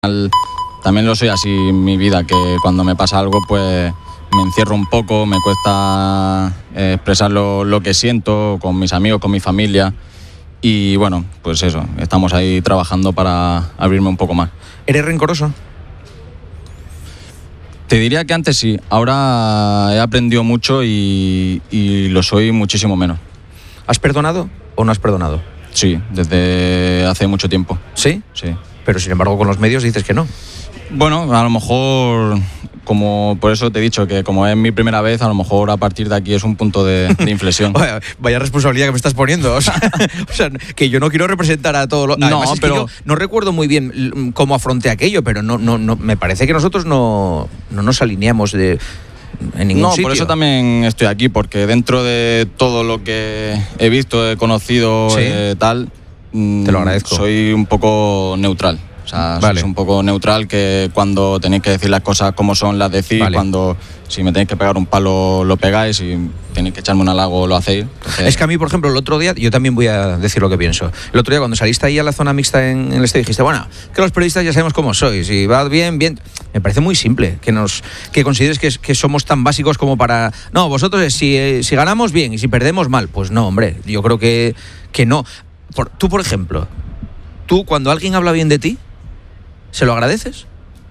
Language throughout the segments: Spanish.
También lo soy así en mi vida, que cuando me pasa algo pues me encierro un poco, me cuesta expresar lo que siento con mis amigos, con mi familia. Y bueno, pues eso, estamos ahí trabajando para abrirme un poco más. ¿Eres rencoroso? Te diría que antes sí, ahora he aprendido mucho y lo soy muchísimo menos. ¿Has perdonado o no has perdonado? Sí, desde hace mucho tiempo. ¿Sí? Sí. Pero sin embargo con los medios dices que no. Bueno, a lo mejor, como por eso te he dicho que como es mi primera vez, a lo mejor a partir de aquí es un punto de inflexión. Vaya responsabilidad que me estás poniendo. O sea, que yo no quiero representar a todos los... Además, pero yo no recuerdo muy bien cómo afronté aquello, pero no me parece que nosotros no nos alineamos en ningún sitio. Por eso también estoy aquí, porque dentro de todo lo que he visto, he conocido, ¿sí? Te lo agradezco. Soy un poco neutral. O sea, vale. Sois un poco neutral, que cuando tenéis que decir las cosas como son, las decís. Vale. Cuando si me tenéis que pegar un palo, lo pegáis. Y tenéis que echarme un halago, lo hacéis. Entonces... Es que a mí, por ejemplo, el otro día, yo también voy a decir lo que pienso. El otro día, cuando saliste ahí a la zona mixta en el estadio, dijiste, bueno, que los periodistas ya sabemos cómo sois. Y va bien. Me parece muy simple que consideres que somos tan básicos como para... No, vosotros, si ganamos, bien. Y si perdemos, mal. Pues no, hombre, yo creo que no. Tú, por ejemplo, cuando alguien habla bien de ti, ¿se lo agradeces?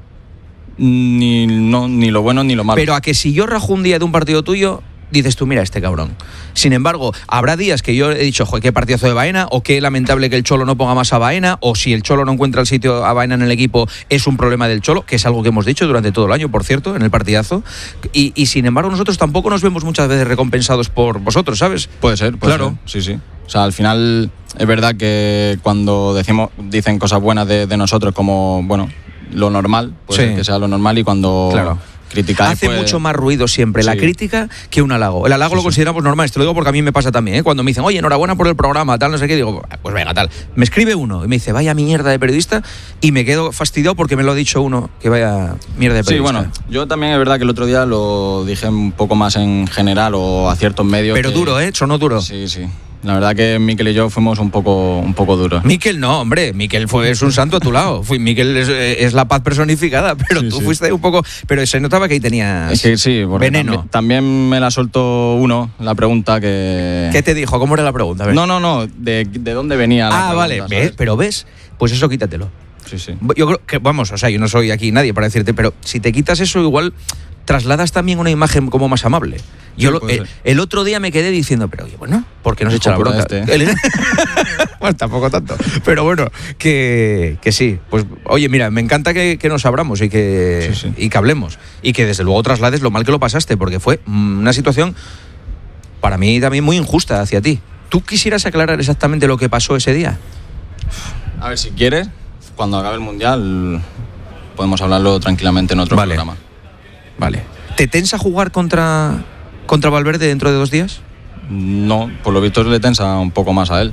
Ni lo bueno ni lo malo. Pero a que si yo rajo un día de un partido tuyo, dices tú, mira este cabrón. Sin embargo, habrá días que yo he dicho, joder, qué partidazo de Baena, o qué lamentable que el Cholo no ponga más a Baena, o si el Cholo no encuentra el sitio a Baena en el equipo, es un problema del Cholo, que es algo que hemos dicho durante todo el año, por cierto, en el partidazo. Y sin embargo, nosotros tampoco nos vemos muchas veces recompensados por vosotros, ¿sabes? Puede ser, claro. Sí. O sea, al final es verdad que cuando dicen cosas buenas de nosotros, como, bueno, lo normal, pues sí, que sea lo normal, y cuando criticáis... Hace mucho más ruido siempre la crítica que un halago. El halago lo consideramos normal, te lo digo porque a mí me pasa también, ¿eh? Cuando me dicen, oye, enhorabuena por el programa, tal, no sé qué, digo, pues venga, tal. Me escribe uno y me dice, vaya mierda de periodista, y me quedo fastidiado porque me lo ha dicho uno, que vaya mierda de periodista. Sí, bueno, yo también es verdad que el otro día lo dije un poco más en general o a ciertos medios. Pero duro, sonó duro. Sí. La verdad que Mikel y yo fuimos un poco duros. Mikel no, hombre, Mikel es un santo a tu lado. Mikel es la paz personificada, pero tú fuiste un poco... Pero se notaba que ahí tenía veneno. También me la soltó la pregunta que... ¿Qué te dijo? ¿Cómo era la pregunta? No, de dónde venía la pregunta. Vale, ¿ves? Pero ves, pues eso quítatelo. Sí. Yo creo que, vamos, o sea, yo no soy aquí nadie para decirte, pero si te quitas eso, igual trasladas también una imagen como más amable. Yo el otro día me quedé diciendo, pero oye, bueno, ¿por qué no se echa la bronca? Bueno, tampoco tanto. Pero bueno, que sí. Pues oye, mira, me encanta que nos abramos y que hablemos. Y que desde luego traslades lo mal que lo pasaste, porque fue una situación para mí también muy injusta hacia ti. ¿Tú quisieras aclarar exactamente lo que pasó ese día? A ver, si quieres, cuando acabe el Mundial podemos hablarlo tranquilamente en otro programa. Vale. ¿Te tensa jugar contra Valverde dentro de 2 días? No, por lo visto le tensa un poco más a él.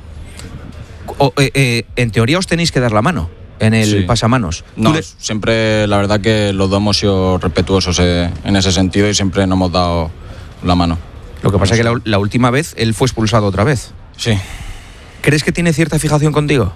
En teoría os tenéis que dar la mano en el pasamanos. No, siempre la verdad que los dos hemos sido respetuosos en ese sentido y siempre nos hemos dado la mano. Lo que pasa es que la última vez él fue expulsado otra vez. Sí. ¿Crees que tiene cierta fijación contigo?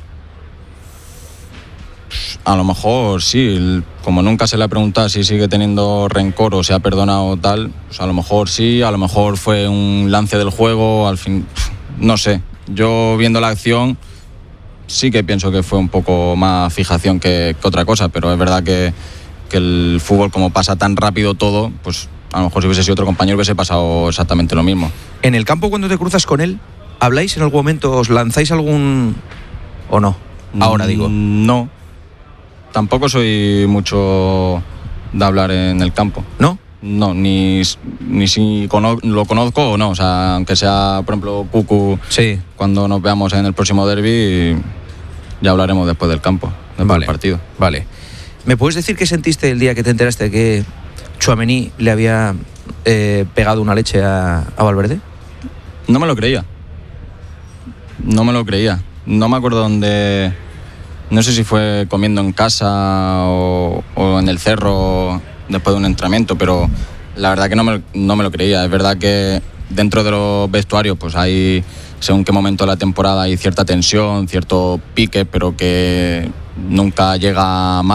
A lo mejor sí, como nunca se le ha preguntado si sigue teniendo rencor o se ha perdonado o tal, pues a lo mejor sí, a lo mejor fue un lance del juego, al fin, no sé. Yo viendo la acción sí que pienso que fue un poco más fijación que otra cosa, pero es verdad que el fútbol, como pasa tan rápido todo, pues a lo mejor si hubiese sido otro compañero hubiese pasado exactamente lo mismo. ¿En el campo, cuando te cruzas con él, habláis en algún momento, os lanzáis algún o no? Ahora digo. No. Tampoco soy mucho de hablar en el campo. ¿No? No, ni si lo conozco o no. O sea, aunque sea, por ejemplo, Cucu, cuando nos veamos en el próximo derbi, ya hablaremos después del campo, después del partido. Vale. ¿Me puedes decir qué sentiste el día que te enteraste que Tchouaméni le había pegado una leche a Valverde? No me lo creía. No me acuerdo dónde... No sé si fue comiendo en casa o en el cerro después de un entrenamiento, pero la verdad que no me lo creía. Es verdad que dentro de los vestuarios pues hay, según qué momento de la temporada, hay cierta tensión, cierto pique, pero que nunca llega más.